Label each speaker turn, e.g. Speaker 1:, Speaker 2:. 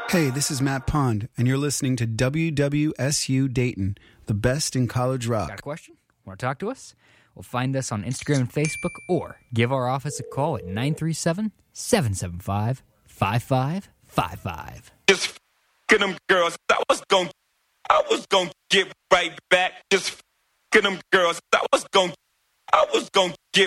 Speaker 1: Hey, this is Matt Pond, and you're listening to WWSU Dayton, the best in college rock.
Speaker 2: Got a question? Want to talk to us? Well, find us on Instagram and Facebook, or give our office a call at 937-775-5555.
Speaker 3: Just f***ing them girls. I was gonna get right back. Just f***ing them girls. I was gonna get